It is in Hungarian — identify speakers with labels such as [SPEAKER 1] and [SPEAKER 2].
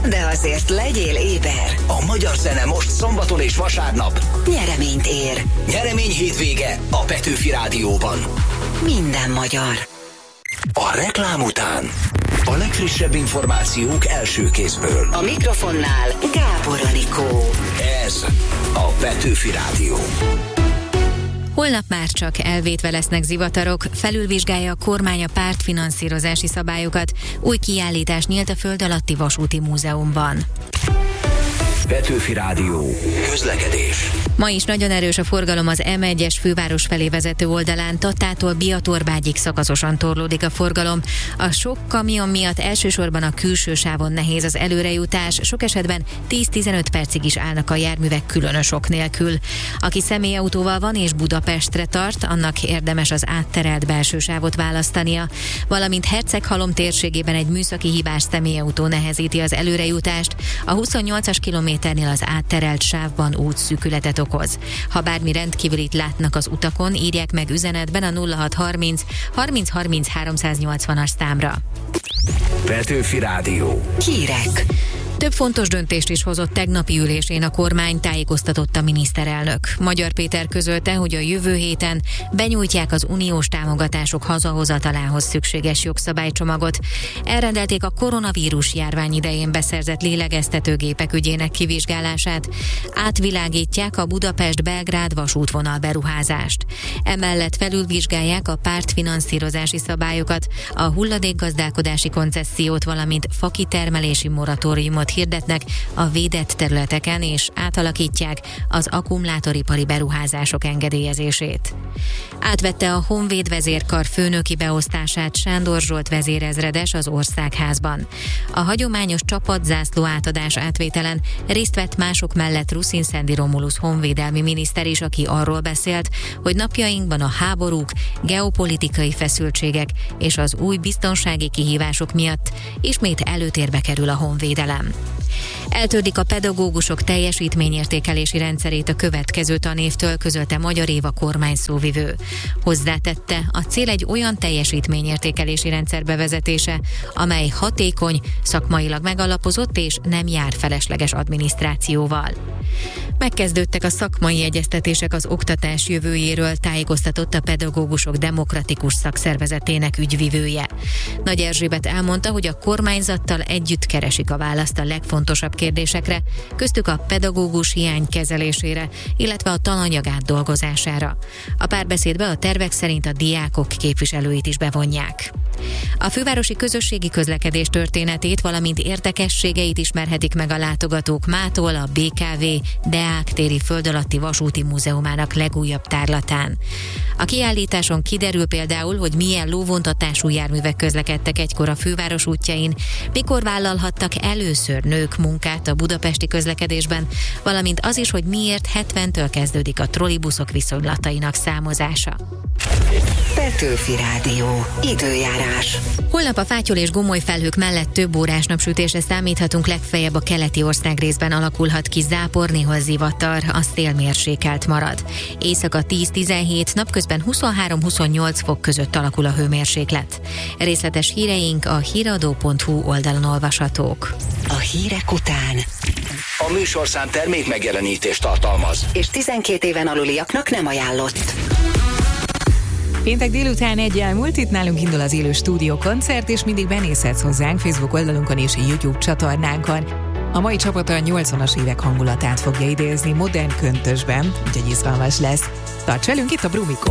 [SPEAKER 1] de azért legyél éber.
[SPEAKER 2] A magyar zene most szombaton és vasárnap
[SPEAKER 1] Nyereményt ér.
[SPEAKER 2] Nyeremény hétvége a Petőfi Rádióban.
[SPEAKER 1] Minden magyar.
[SPEAKER 2] A reklám után a legfrissebb információk első kézből.
[SPEAKER 1] A mikrofonnál Gábor Anikó.
[SPEAKER 2] Ez a Petőfi Rádió.
[SPEAKER 3] Holnap már csak elvétve lesznek zivatarok, felülvizsgálja a kormány a pártfinanszírozási szabályokat, új kiállítás nyílt a Föld alatti vasúti múzeumban.
[SPEAKER 2] Petőfi Rádió. Közlekedés.
[SPEAKER 3] Ma is nagyon erős a forgalom az M1-es főváros felé vezető oldalán, Tattától Biatorbágyig szakaszosan torlódik a forgalom. A sok kamion miatt elsősorban a külső sávon nehéz az előrejutás, sok esetben 10-15 percig is állnak a járművek különös ok nélkül. Aki személyautóval van és Budapestre tart, annak érdemes az átterelt belső sávot választania, valamint Herceghalom térségében egy műszaki hibás személyautó nehezíti az előrejutást, a 28-as kilométernél az átterelt sávban útszűkületet okoz. Ha bármi rendkívülit látnak az utakon, írják meg üzenetben a 0630 30 30 380-as számra.
[SPEAKER 2] Petőfi Rádió.
[SPEAKER 1] Hírek.
[SPEAKER 3] Több fontos döntést is hozott tegnapi ülésén a kormány, tájékoztatott a miniszterelnök. Magyar Péter közölte, hogy a jövő héten benyújtják az uniós támogatások hazahozatalához szükséges jogszabálycsomagot. Elrendelték a koronavírus járvány idején beszerzett lélegeztetőgépek ügyének kivizsgálását. Átvilágítják a Budapest-Belgrád vasútvonal beruházást. Emellett felülvizsgálják a pártfinanszírozási szabályokat, a hulladékgazdálkodási koncessziót, valamint fakitermelési moratóriumot hirdetnek a védett területeken, és átalakítják az akkumulátoripari beruházások engedélyezését. Átvette a Honvéd vezérkar főnöki beosztását Sándor Zsolt vezérezredes az Országházban. A hagyományos csapatzászló átadás átvételen részt vett mások mellett Ruszin Szendi Romulusz honvédelmi miniszter is, aki arról beszélt, hogy napjainkban a háborúk, geopolitikai feszültségek és az új biztonsági kihívások miatt ismét előtérbe kerül a honvédelem. Eltördik a pedagógusok teljesítményértékelési rendszerét a következő tanévtől, közölte Magyar Éva kormányszóvivő. Hozzátette, a cél egy olyan teljesítményértékelési rendszer bevezetése, amely hatékony, szakmailag megalapozott és nem jár felesleges adminisztrációval. Megkezdődtek a szakmai egyeztetések az oktatás jövőjéről, tájékoztatott a Pedagógusok Demokratikus Szakszervezetének ügyvivője. Nagy Erzsébet elmondta, hogy a kormányzattal együtt keresik a választ a legfontosabb kérdésekre, köztük a pedagógus hiány kezelésére, illetve a tananyag átdolgozására. A párbeszédbe a tervek szerint a diákok képviselőit is bevonják. A fővárosi közösségi közlekedés történetét, valamint érdekességeit ismerhetik meg a látogatók mától a BKV Deák téri Föld alatti vasúti múzeumának legújabb tárlatán. A kiállításon kiderül például, hogy milyen lóvontatású járművek közlekedtek egykor a főváros útjain, mikor vállalhattak először nők munkát a budapesti közlekedésben, valamint az is, hogy miért 70-től kezdődik a trollibuszok viszonylatainak számozása.
[SPEAKER 1] Petőfi Rádió. Időjárás.
[SPEAKER 3] Holnap a fátyol és gomoly felhők mellett több órás napsütésre számíthatunk, legfeljebb a keleti országrészben alakulhat ki zápor, néhol zivatar, a szél mérsékelt marad. Éjszaka 10-17, napközben 23-28 fok között alakul a hőmérséklet. Részletes híreink a híradó.hu oldalon olvashatók.
[SPEAKER 1] A hírek után.
[SPEAKER 2] A műsorszám termék megjelenítést tartalmaz,
[SPEAKER 1] És 12 éven aluliaknak nem ajánlott.
[SPEAKER 4] Péntek délután 1 elmúlt, itt nálunk indul az élő stúdiókoncert, és mindig benézhetsz hozzánk Facebook oldalunkon és YouTube csatornánkon. A mai csapat a 80-as évek hangulatát fogja idézni modern köntösben, úgyhogy izgalmas lesz. Tarts velünk, itt a Brumikó!